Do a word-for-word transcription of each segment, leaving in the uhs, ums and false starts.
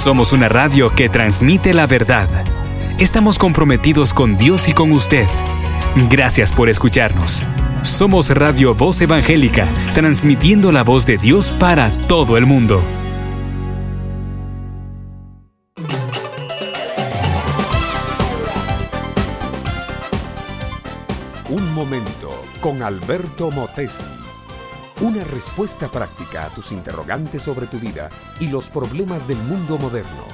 Somos una radio que transmite la verdad. Estamos comprometidos con Dios y con usted. Gracias por escucharnos. Somos Radio Voz Evangélica, transmitiendo la voz de Dios para todo el mundo. Un momento con Alberto Motesi. Una respuesta práctica a tus interrogantes sobre tu vida y los problemas del mundo moderno.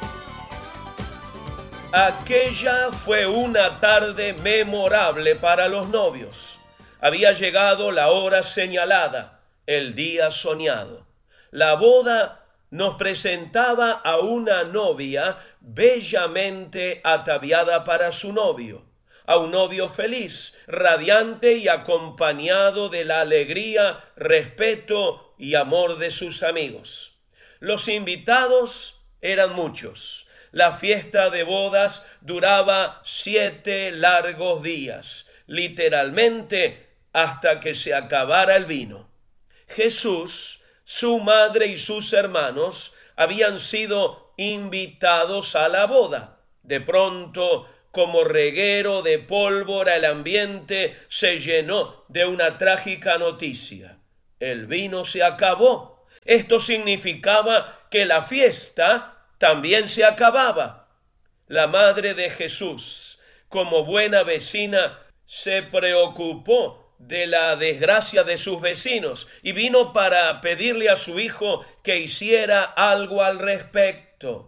Aquella fue una tarde memorable para los novios. Había llegado la hora señalada, el día soñado. La boda nos presentaba a una novia bellamente ataviada para su novio, a un novio feliz, radiante y acompañado de la alegría, respeto y amor de sus amigos. Los invitados eran muchos. La fiesta de bodas duraba siete largos días, literalmente hasta que se acabara el vino. Jesús, su madre y sus hermanos habían sido invitados a la boda. De pronto, como reguero de pólvora, el ambiente se llenó de una trágica noticia. El vino se acabó. Esto significaba que la fiesta también se acababa. La madre de Jesús, como buena vecina, se preocupó de la desgracia de sus vecinos y vino para pedirle a su hijo que hiciera algo al respecto.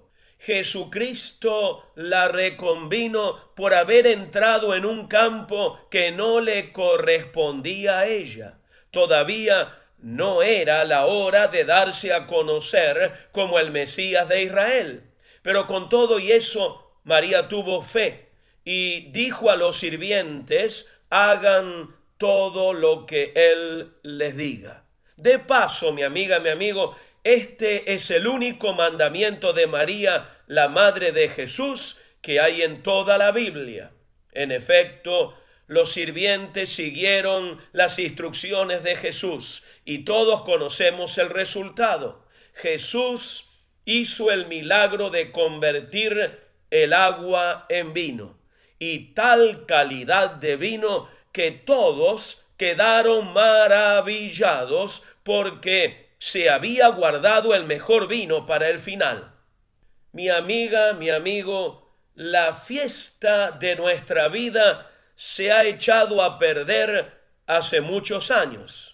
Jesucristo la reconvino por haber entrado en un campo que no le correspondía a ella. Todavía no era la hora de darse a conocer como el Mesías de Israel. Pero con todo y eso, María tuvo fe y dijo a los sirvientes: hagan todo lo que Él les diga. De paso, mi amiga, mi amigo, este es el único mandamiento de María, la madre de Jesús, que hay en toda la Biblia. En efecto, los sirvientes siguieron las instrucciones de Jesús y todos conocemos el resultado. Jesús hizo el milagro de convertir el agua en vino, y tal calidad de vino que todos quedaron maravillados porque se había guardado el mejor vino para el final. Mi amiga, mi amigo, la fiesta de nuestra vida se ha echado a perder hace muchos años.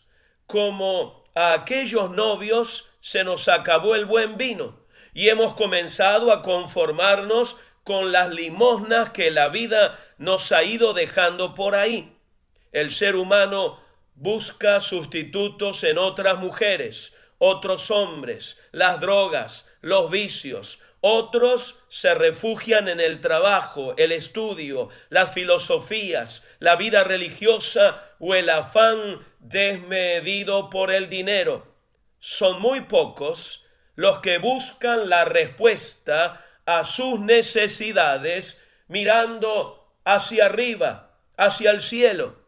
Como a aquellos novios se nos acabó el buen vino y hemos comenzado a conformarnos con las limosnas que la vida nos ha ido dejando por ahí. El ser humano busca sustitutos en otras mujeres, otros hombres, las drogas, los vicios. Otros se refugian en el trabajo, el estudio, las filosofías, la vida religiosa o el afán desmedido por el dinero. Son muy pocos los que buscan la respuesta a sus necesidades mirando hacia arriba, hacia el cielo.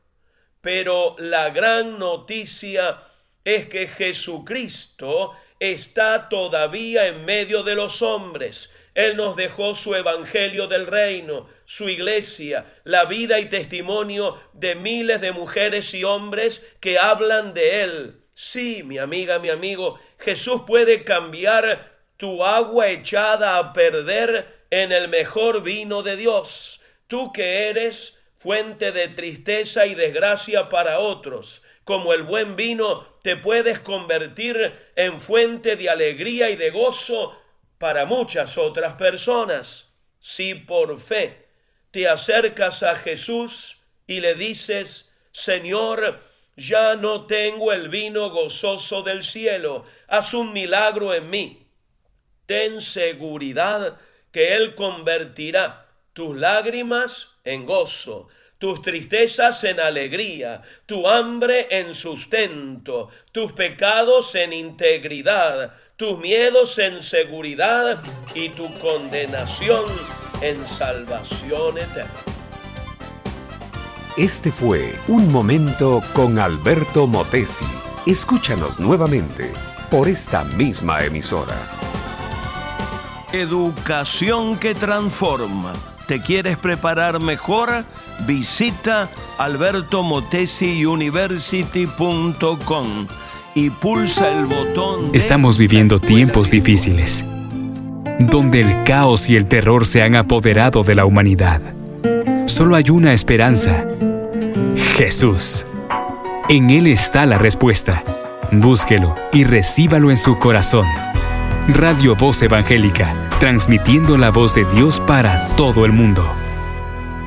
Pero la gran noticia es que Jesucristo está todavía en medio de los hombres. Él nos dejó su evangelio del reino, su iglesia, la vida y testimonio de miles de mujeres y hombres que hablan de Él. Sí, mi amiga, mi amigo, Jesús puede cambiar tu agua echada a perder en el mejor vino de Dios. Tú que eres fuente de tristeza y desgracia para otros, como el buen vino, te puedes convertir en fuente de alegría y de gozo para muchas otras personas. Si por fe te acercas a Jesús y le dices: Señor, ya no tengo el vino gozoso del cielo, haz un milagro en mí. Ten seguridad que Él convertirá tus lágrimas en gozo, tus tristezas en alegría, tu hambre en sustento, tus pecados en integridad, tus miedos en seguridad y tu condenación en salvación eterna. Este fue Un Momento con Alberto Motesi. Escúchanos nuevamente por esta misma emisora. Educación que transforma. ¿Te quieres preparar mejor? Visita alberto motesi university punto com y pulsa el botón de... Estamos viviendo tiempos difíciles, donde el caos y el terror se han apoderado de la humanidad. Solo hay una esperanza: Jesús. En Él está la respuesta. Búsquelo y recíbalo en su corazón. Radio Voz Evangélica, transmitiendo la voz de Dios para todo el mundo.